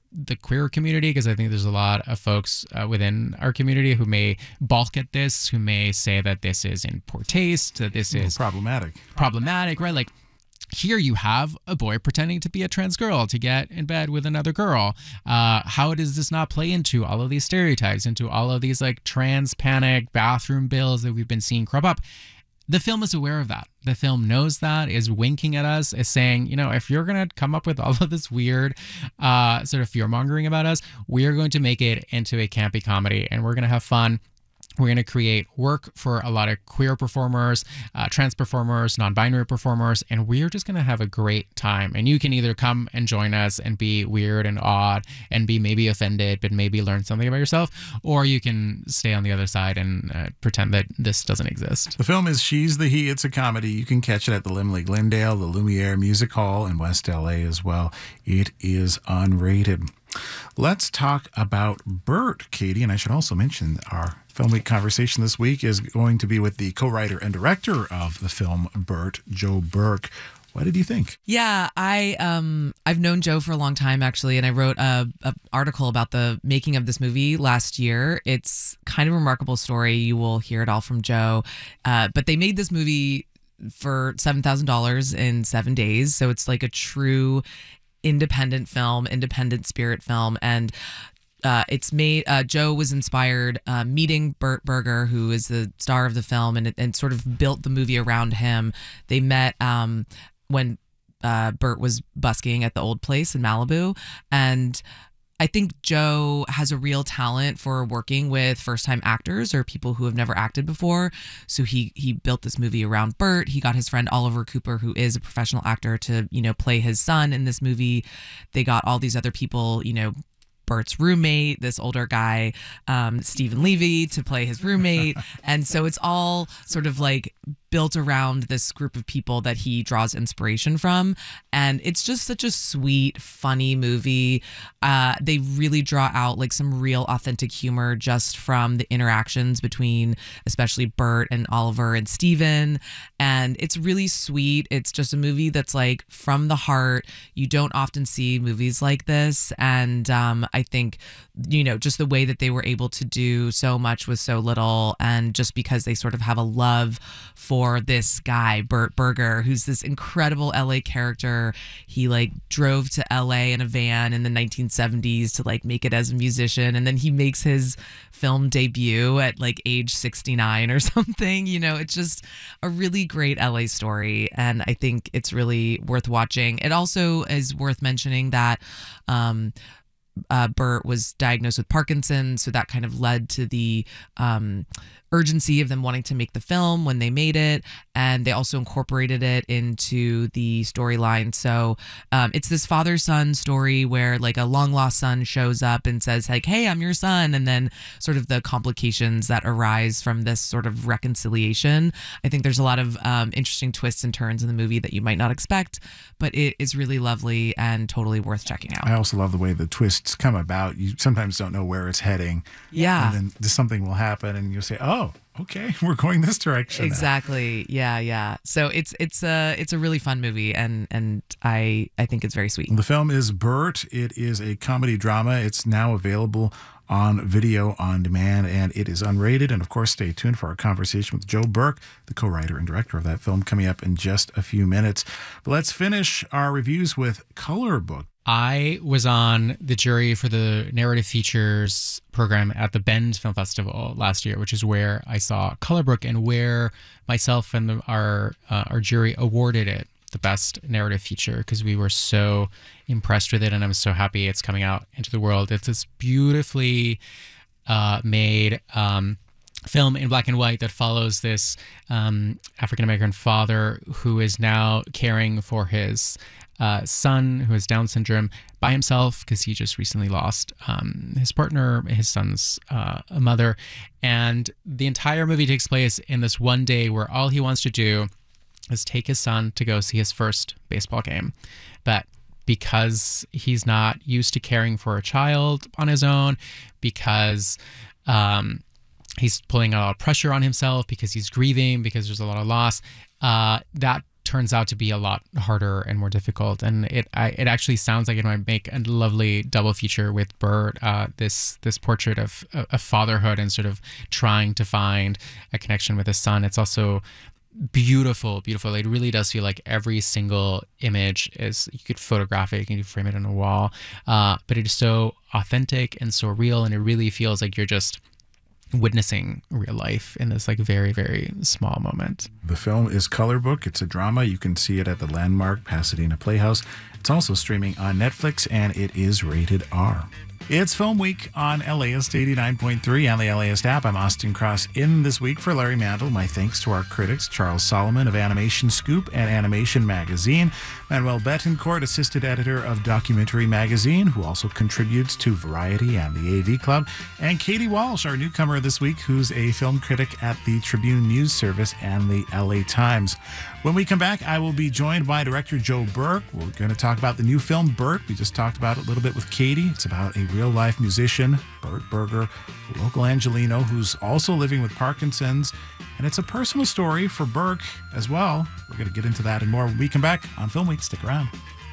the queer community, because I think there's a lot of folks uh, within our community who may balk at this, who may say that this is in poor taste, that this is problematic. Problematic, right? Like, here you have a boy pretending to be a trans girl to get in bed with another girl. Uh, how does this not play into all of these stereotypes, into all of these like trans panic bathroom bills that we've been seeing crop up? The film is aware of that. The film knows that, is winking at us, is saying, you know, if you're going to come up with all of this weird uh, sort of fear-mongering about us, we are going to make it into a campy comedy, and we're going to have fun. We're going to create work for a lot of queer performers, uh, trans performers, non-binary performers, and we're just going to have a great time. And you can either come and join us and be weird and odd and be maybe offended, but maybe learn something about yourself, or you can stay on the other side and uh, pretend that this doesn't exist. The film is She's the He. It's a comedy. You can catch it at the Limley Glendale, the Lumiere Music Hall in West L A as well. It is unrated. Let's talk about Bert, Katie, and I should also mention our Film Week conversation this week is going to be with the co-writer and director of the film Bert, Joe Burke. What did you think? Yeah, I um I've known Joe for a long time actually, and I wrote a, a article about the making of this movie last year. It's kind of a remarkable story. You will hear it all from Joe, uh, but they made this movie for seven thousand dollars in seven days, so it's like a true independent film, independent spirit film, and uh, it's made. Uh, Joe was inspired uh, meeting Bert Berger, who is the star of the film, and and sort of built the movie around him. They met um, when uh, Bert was busking at the old place in Malibu, and I think Joe has a real talent for working with first-time actors or people who have never acted before. So he he built this movie around Bert. He got his friend Oliver Cooper, who is a professional actor, to, you know, play his son in this movie. They got all these other people, you know, Bert's roommate, this older guy, um, Stephen Levy, to play his roommate. And so it's all sort of like built around this group of people that he draws inspiration from. And it's just such a sweet, funny movie. Uh, they really draw out like some real authentic humor just from the interactions between especially Bert and Oliver and Steven. And it's really sweet. It's just a movie that's like from the heart. You don't often see movies like this. And um, I think, you know, just the way that they were able to do so much with so little, and just because they sort of have a love for For this guy, Bert Berger, who's this incredible L A character. He like drove to L A in a van in the nineteen seventies to like make it as a musician. And then he makes his film debut at like age sixty-nine or something. You know, it's just a really great L A story. And I think it's really worth watching. It also is worth mentioning that, um, Uh, Bert was diagnosed with Parkinson's, so that kind of led to the um, urgency of them wanting to make the film when they made it, and they also incorporated it into the storyline. So um, it's this father-son story where like a long-lost son shows up and says like, "Hey, I'm your son," and then sort of the complications that arise from this sort of reconciliation. I think there's a lot of um, interesting twists and turns in the movie that you might not expect, but it is really lovely and totally worth checking out. I also love the way the twists come about. You sometimes don't know where it's heading. Yeah. And then just something will happen and you'll say, oh, okay, we're going this direction. Exactly. Yeah, yeah. So it's it's a it's a really fun movie, and and I I think it's very sweet. The film is Bert. It is a comedy drama. It's now available on video on demand, and it is unrated. And of course, stay tuned for our conversation with Joe Burke, the co-writer and director of that film, coming up in just a few minutes. But let's finish our reviews with Color Book. I was on the jury for the narrative features program at the Bend Film Festival last year, which is where I saw Color Book and where myself and the, our uh, our jury awarded it the best narrative feature, because we were so impressed with it, and I'm so happy it's coming out into the world. It's this beautifully uh, made um, film in black and white that follows this um, African-American father who is now caring for his Uh, son who has Down syndrome by himself because he just recently lost um, his partner, his son's uh, mother. And the entire movie takes place in this one day where all he wants to do is take his son to go see his first baseball game. But because he's not used to caring for a child on his own, because um, he's pulling a lot of pressure on himself, because he's grieving, because there's a lot of loss, uh, that turns out to be a lot harder and more difficult. And it I, it actually sounds like it might make a lovely double feature with Bert, uh, this this portrait of, of fatherhood and sort of trying to find a connection with his son. It's also beautiful, beautiful. It really does feel like every single image is, you could photograph it, you can frame it on a wall, uh, but it is so authentic and so real, and it really feels like you're just witnessing real life in this like very, very small moment. The film is Color Book. It's a drama. You can see it at the Landmark Pasadena Playhouse. It's also streaming on Netflix, and it is rated R. It's Film Week on L A ist eighty-nine point three and the LAist app. I'm Austin Cross. In this week for Larry Mantle, my thanks to our critics, Charles Solomon of Animation Scoop and Animation Magazine, Manuel Betancourt, assistant editor of Documentary Magazine, who also contributes to Variety and the A V Club, and Katie Walsh, our newcomer this week, who's a film critic at the Tribune News Service and the L A Times. When we come back, I will be joined by director Joe Burke. We're going to talk about the new film, Bert. We just talked about it a little bit with Katie. It's about a real-life musician, Bert Berger, a local Angelino who's also living with Parkinson's. And it's a personal story for Burke as well. We're going to get into that and more when we come back on Film Week. Stick around.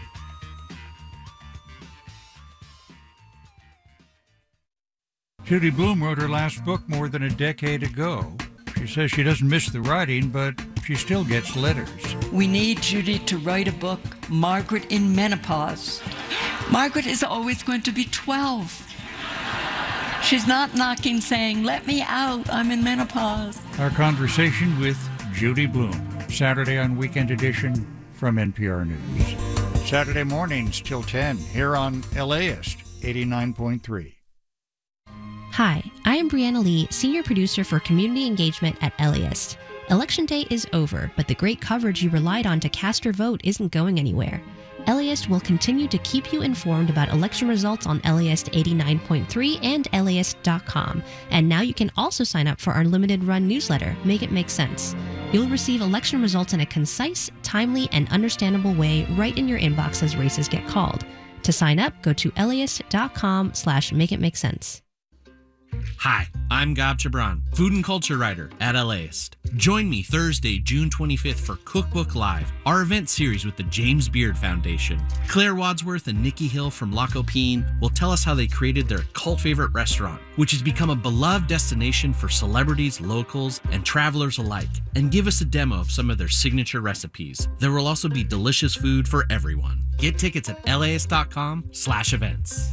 Judy Blume wrote her last book more than a decade ago. She says she doesn't miss the writing, but she still gets letters. We need Judy to write a book, Margaret in Menopause. Margaret is always going to be twelve. She's not knocking saying, let me out, I'm in menopause. Our conversation with Judy Blume, Saturday on Weekend Edition from N P R News. Saturday mornings till ten, here on LAist eighty-nine point three. Hi, I am Brianna Lee, Senior Producer for Community Engagement at LAist. Election day is over, but the great coverage you relied on to cast your vote isn't going anywhere. LAist will continue to keep you informed about election results on LAist eighty-nine point three and L A ist dot com. And now you can also sign up for our limited run newsletter, Make It Make Sense. You'll receive election results in a concise, timely, and understandable way right in your inbox as races get called. To sign up, go to L A ist dot com slash make it make sense. Hi, I'm Gab Chabran, food and culture writer at LAist. Join me Thursday, June twenty-fifth for Cookbook Live, our event series with the James Beard Foundation. Claire Wadsworth and Nikki Hill from La Copine will tell us how they created their cult favorite restaurant, which has become a beloved destination for celebrities, locals, and travelers alike, and give us a demo of some of their signature recipes. There will also be delicious food for everyone. Get tickets at L A ist dot com slash events.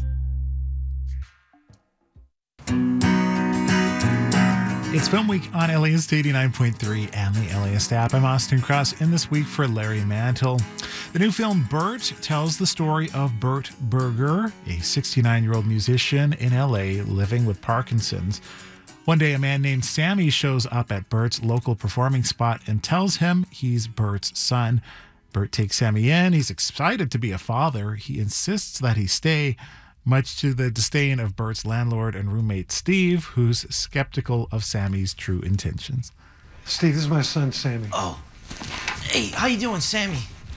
It's Film Week on LAist eighty-nine point three and the LAist app. I'm Austin Cross. In this week for Larry Mantle. The new film Bert tells the story of Bert Berger, a sixty-nine-year-old musician in L A living with Parkinson's. One day, a man named Sammy shows up at Bert's local performing spot and tells him he's Bert's son. Bert takes Sammy in. He's excited to be a father. He insists that he stay, much to the disdain of Bert's landlord and roommate, Steve, who's skeptical of Sammy's true intentions. Steve, this is my son, Sammy. Oh. Hey, how you doing, Sammy?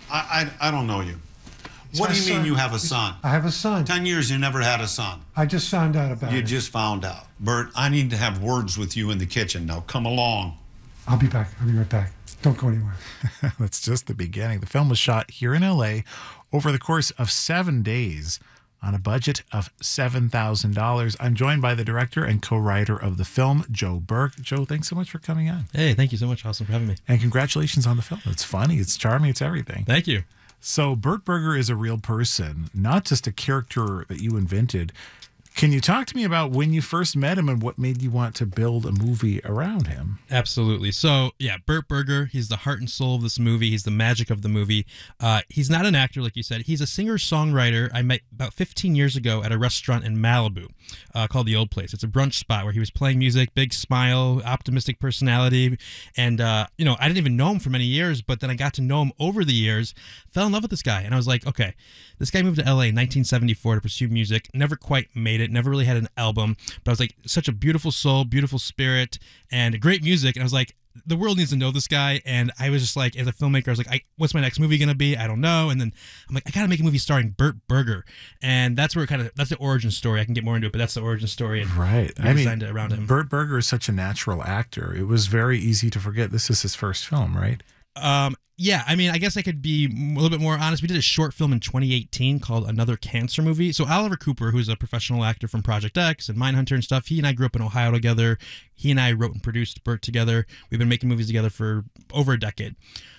I I, I don't know you. It's what my do you mean son. you have a son? I have a son. Ten years you never had a son. I just found out about You it. just found out. Bert, I need to have words with you in the kitchen. Now come along. I'll be back. I'll be right back. Don't go anywhere. That's just the beginning. The film was shot here in L A over the course of seven days on a budget of seven thousand dollars. I'm joined by the director and co-writer of the film, Joe Burke. Joe, thanks so much for coming on. Hey, thank you so much, Austin, for having me. And congratulations on the film. It's funny, it's charming, it's everything. Thank you. So Bert Berger is a real person, not just a character that you invented. Can you talk to me about when you first met him and what made you want to build a movie around him? Absolutely. So, yeah, Bert Berger, he's the heart and soul of this movie. He's the magic of the movie. Uh, he's not an actor, like you said. He's a singer-songwriter I met about fifteen years ago at a restaurant in Malibu uh, called The Old Place. It's a brunch spot where he was playing music, big smile, optimistic personality. And, uh, you know, I didn't even know him for many years, but then I got to know him over the years, fell in love with this guy. And I was like, okay, this guy moved to L A in nineteen seventy-four to pursue music, never quite made it. Never really had an album, but I was like, such a beautiful soul, beautiful spirit, and great music. And I was like, the world needs to know this guy. And I was just like, as a filmmaker, I was like, I, what's my next movie going to be? I don't know. And then I'm like, I got to make a movie starring Bert Berger. And that's where it kind of, that's the origin story. I can get more into it, but that's the origin story. And right. I mean, designed it around him. Bert Berger is such a natural actor. It was very easy to forget this is his first film, right? Um, yeah, I mean, I guess I could be a little bit more honest. We did a short film in twenty eighteen called Another Cancer Movie. So Oliver Cooper, who's a professional actor from Project X and Mindhunter and stuff, he and I grew up in Ohio together. He and I wrote and produced Burt together. We've been making movies together for over a decade.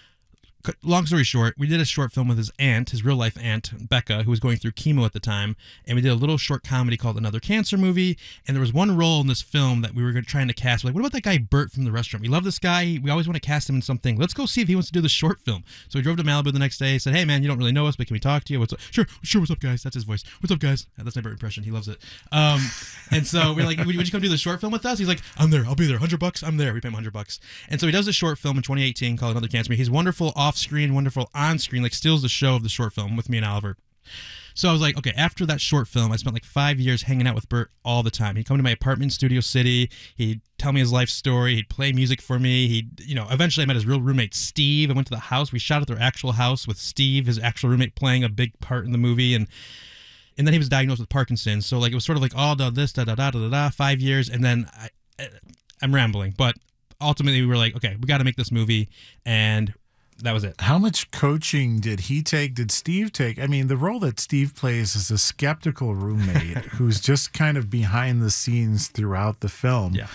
Long story short, we did a short film with his aunt, his real life aunt, Becca, who was going through chemo at the time. And we did a little short comedy called Another Cancer Movie. And there was one role in this film that we were trying to cast. We're like, what about that guy Burt from the restaurant? We love this guy. We always want to cast him in something. Let's go see if he wants to do the short film. So we drove to Malibu the next day, said, hey man, you don't really know us, but can we talk to you? What's up? Sure, sure, what's up guys? That's his voice. What's up guys? That's my Burt impression. He loves it. Um, and so we're like, would you come do the short film with us? He's like, I'm there. I'll be there. one hundred bucks. I'm there. We pay him one hundred bucks. And so he does a short film in twenty eighteen called Another Cancer Movie. He's wonderful off screen, wonderful on screen, like steals the show of the short film with me and Oliver. So I was like, okay, after that short film, I spent like five years hanging out with Burt all the time. He'd come to my apartment in Studio City. He'd tell me his life story. He'd play music for me. He'd, you know, eventually I met his real roommate, Steve. I went to the house. We shot at their actual house with Steve, his actual roommate, playing a big part in the movie. And and then he was diagnosed with Parkinson's. So like it was sort of like all da this, da da da da da da, five years. And then I, I'm rambling, but ultimately we were like, okay, we got to make this movie. And that was it. How much coaching did he take? Did Steve take? I mean, the role that Steve plays is a skeptical roommate who's just kind of behind the scenes throughout the film. Yeah.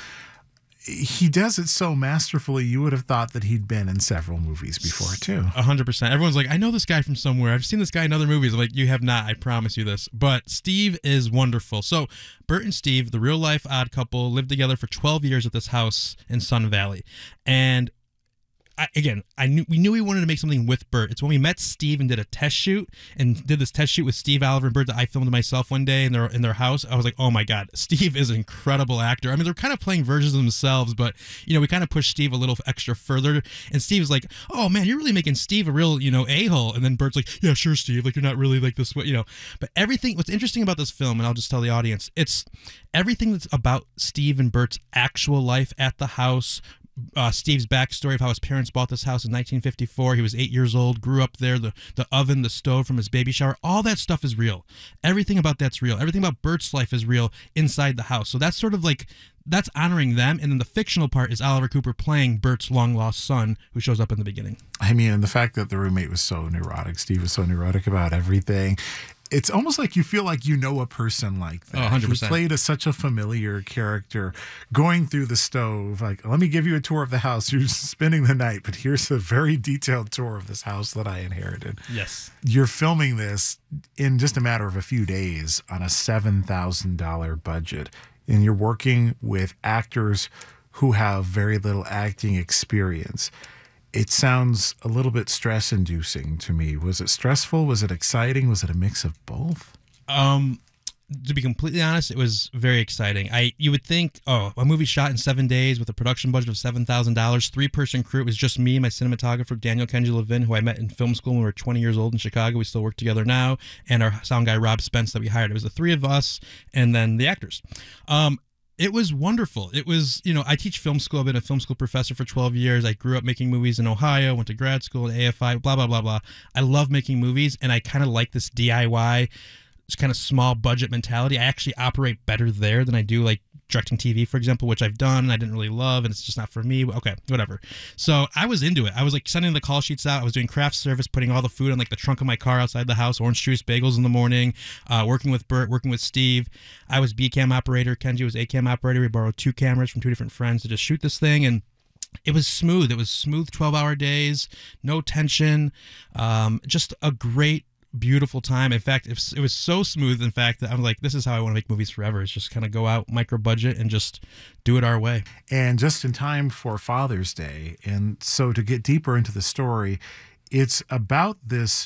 He does it so masterfully, you would have thought that he'd been in several movies before, too. A hundred percent. Everyone's like, I know this guy from somewhere. I've seen this guy in other movies. I'm like, you have not. I promise you this. But Steve is wonderful. So Burt and Steve, the real-life odd couple, lived together for twelve years at this house in Sun Valley. And I, again, I knew we knew we wanted to make something with Burt. It's when we met Steve and did a test shoot and did this test shoot with Steve, Oliver, and Burt that I filmed myself one day in their in their house. I was like, oh my God, Steve is an incredible actor. I mean, they're kind of playing versions of themselves, but you know, we kind of pushed Steve a little extra further. And Steve's like, oh man, you're really making Steve a real, you know, a-hole. And then Burt's like, yeah, sure, Steve. Like, you're not really like this, you know. But everything, what's interesting about this film, and I'll just tell the audience, it's everything that's about Steve and Burt's actual life at the house. Uh, Steve's backstory of how his parents bought this house in nineteen fifty-four. He was eight years old, grew up there, the, the oven, the stove from his baby shower. All that stuff is real. Everything about that's real. Everything about Burt's life is real inside the house. So that's sort of like, that's honoring them. And then the fictional part is Oliver Cooper playing Burt's long-lost son who shows up in the beginning. I mean, and the fact that the roommate was so neurotic, Steve was so neurotic about everything. It's almost like you feel like you know a person like that. Oh, one hundred percent. He played a, such a familiar character going through the stove. Like, let me give you a tour of the house. You're spending the night, but here's a very detailed tour of this house that I inherited. Yes. You're filming this in just a matter of a few days on a seven thousand dollars budget, and you're working with actors who have very little acting experience. It sounds a little bit stress-inducing to me. Was it stressful? Was it exciting? Was it a mix of both? Um, to be completely honest, it was very exciting. I you would think, oh, a movie shot in seven days with a production budget of seven thousand dollars, three-person crew. It was just me, my cinematographer, Daniel Kenji Levin, who I met in film school when we were twenty years old in Chicago. We still work together now, and our sound guy, Rob Spence, that we hired. It was the three of us and then the actors. Um, It was wonderful. It was, you know, I teach film school. I've been a film school professor for twelve years. I grew up making movies in Ohio, went to grad school at A F I, blah, blah, blah, blah. I love making movies, and I kind of like this D I Y, this kind of small budget mentality. I actually operate better there than I do, like, directing T V, for example, which I've done and I didn't really love, and it's just not for me. Okay, whatever. So I was into it. I was like sending the call sheets out. I was doing craft service, putting all the food on like the trunk of my car outside the house, orange juice, bagels in the morning, uh, working with Burt, working with Steve. I was B-cam operator. Kenji was A-cam operator. We borrowed two cameras from two different friends to just shoot this thing, and it was smooth. It was smooth twelve-hour days, no tension, um, just a great beautiful time. In fact, it was so smooth, in fact, that I'm like, this is how I want to make movies forever. It's just kind of go out, micro budget, and just do it our way. And just in time for Father's Day. And so to get deeper into the story, it's about this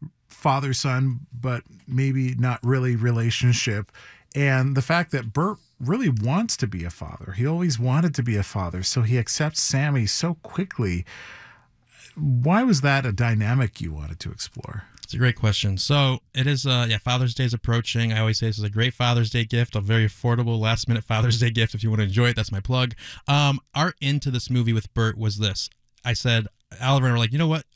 father-son, but maybe not really relationship. And the fact that Burt really wants to be a father. He always wanted to be a father. So he accepts Sammy so quickly. Why was that a dynamic you wanted to explore? It's a great question. So it is, uh, yeah, Father's Day is approaching. I always say this is a great Father's Day gift, a very affordable last minute Father's Day gift. If you want to enjoy it, that's my plug. Um, our into this movie with Burt was this. I said, Oliver and I were like, you know what?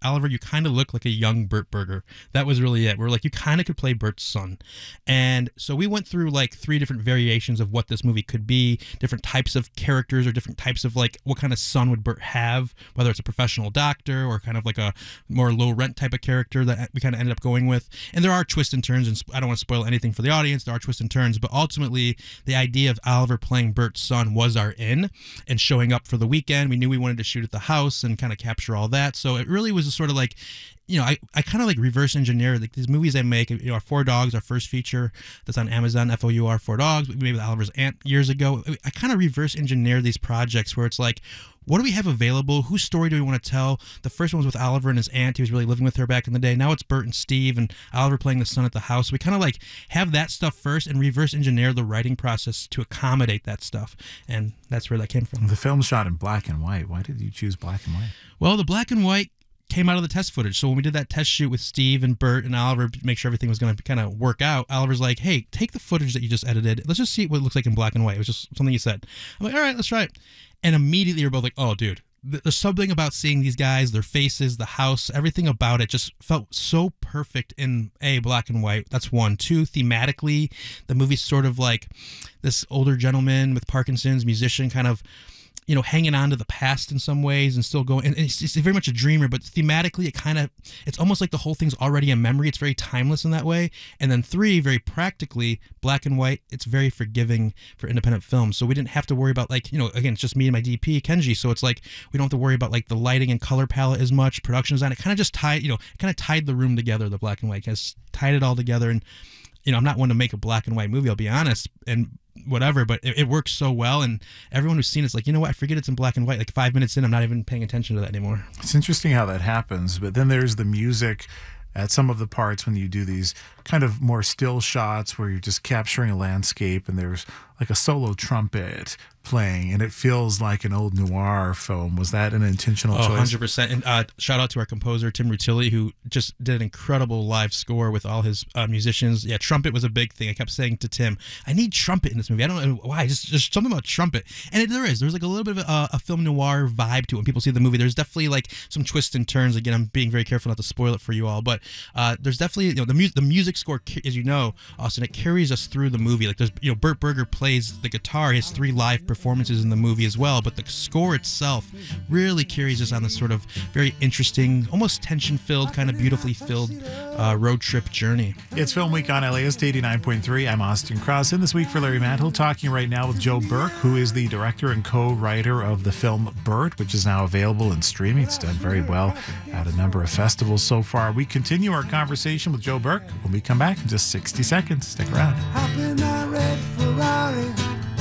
Oliver, you kind of look like a young Burt Berger. That was really it. We we're like, you kind of could play Burt's son. And so we went through like three different variations of what this movie could be, different types of characters or different types of like what kind of son would Burt have, whether it's a professional doctor or kind of like a more low rent type of character that we kind of ended up going with. And there are twists and turns, and I don't want to spoil anything for the audience. There are twists and turns, but ultimately the idea of Oliver playing Burt's son was our in, and showing up for the weekend. We knew we wanted to shoot at the house and kind of capture all that. So it really was a sort of like, you know, I, I kind of like reverse engineer like these movies I make. You know, our Four Dogs, our first feature that's on Amazon, F O U R, Four Dogs, we made with Oliver's aunt years ago. I kind of reverse engineer these projects where it's like, what do we have available? Whose story do we want to tell? The first one was with Oliver and his aunt. He was really living with her back in the day. Now it's Burt and Steve and Oliver playing the son at the house. We kind of like have that stuff first and reverse engineer the writing process to accommodate that stuff. And that's where that came from. The film's shot in black and white. Why did you choose black and white? Well, the black and white came out of the test footage. So when we did that test shoot with Steve and Burt and Oliver to make sure everything was going to kind of work out, Oliver's like, hey, take the footage that you just edited. Let's just see what it looks like in black and white. It was just something you said. I'm like, all right, let's try it. And immediately we're both like, oh, dude, there's something about seeing these guys, their faces, the house, everything about it just felt so perfect in A, black and white. That's one. Two, thematically, the movie's sort of like this older gentleman with Parkinson's, musician, kind of, you know, hanging on to the past in some ways and still going. And it's, it's very much a dreamer, but thematically, it kind of, it's almost like the whole thing's already a memory. It's very timeless in that way. And then three, very practically, black and white, it's very forgiving for independent films. So we didn't have to worry about, like, you know, again, it's just me and my D P, Kenji. So it's like, we don't have to worry about like the lighting and color palette as much, production design. It kind of just tied, you know, it kind of tied the room together, the black and white, has tied it all together. And, you know, I'm not one to make a black and white movie, I'll be honest, and whatever, but it, it works so well, and everyone who's seen it's like, you know what, I forget it's in black and white. Like five minutes in, I'm not even paying attention to that anymore. It's interesting how that happens, but then there's the music at some of the parts when you do these kind of more still shots where you're just capturing a landscape and there's like a solo trumpet playing and it feels like an old noir film. Was that an intentional oh, choice? one hundred percent. And uh, shout out to our composer, Tim Rutilli, who just did an incredible live score with all his uh, musicians. Yeah, trumpet was a big thing. I kept saying to Tim, I need trumpet in this movie. I don't know why, just, just something about trumpet. And it, there is. There's like a little bit of a, a film noir vibe to it when people see the movie. There's definitely like some twists and turns. Again, I'm being very careful not to spoil it for you all, but uh, there's definitely, you know, the, mu- the music score, as you know, Austin, it carries us through the movie. Like there's, you know, Burt Berger plays the guitar. He has three live performances in the movie as well, but the score itself really carries us on this sort of very interesting, almost tension-filled, kind of beautifully filled uh, road trip journey. It's Film Week on L A S T eighty-nine point three. I'm Austin Cross. In this week for Larry Mantle, talking right now with Joe Burke, who is the director and co-writer of the film Burt, which is now available in streaming. It's done very well at a number of festivals so far. We continue our conversation with Joe Burke when we come back in just sixty seconds. Stick around. Hop in my red Ferrari.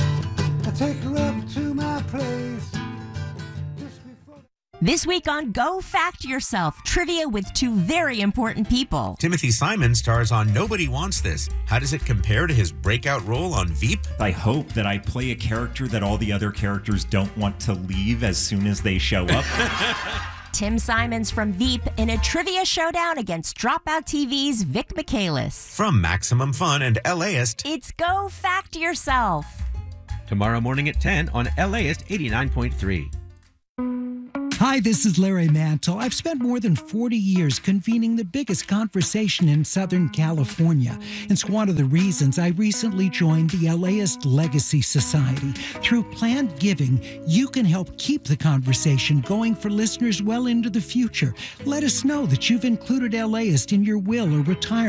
I take her up to my place. This week on Go Fact Yourself, trivia with two very important people. Timothy Simon stars on Nobody Wants This. How does it compare to his breakout role on Veep? I hope that I play a character that all the other characters don't want to leave as soon as they show up. Tim Simons from Veep in a trivia showdown against Dropout T V's Vic Michaelis. From Maximum Fun and LAist, it's Go Fact Yourself. Tomorrow morning at ten on LAist eighty-nine point three. Hi, this is Larry Mantle. I've spent more than forty years convening the biggest conversation in Southern California. It's one of the reasons I recently joined the LAist Legacy Society. Through planned giving, you can help keep the conversation going for listeners well into the future. Let us know that you've included LAist in your will or retirement